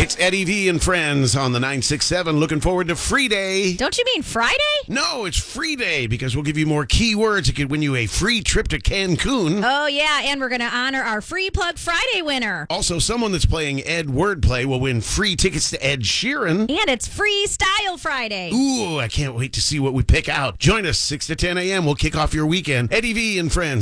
It's Eddie V and friends on the 967. Looking forward to Free Day. Don't you mean Friday? No, it's Free Day because we'll give you more keywords. It could win you a free trip to Cancun. Oh, yeah, and we're going to honor our Free Plug Friday winner. Also, someone that's playing Ed Wordplay will win free tickets to Ed Sheeran. And it's Freestyle Friday. Ooh, I can't wait to see what we pick out. Join us 6 to 10 a.m. We'll kick off your weekend. Eddie V and friends.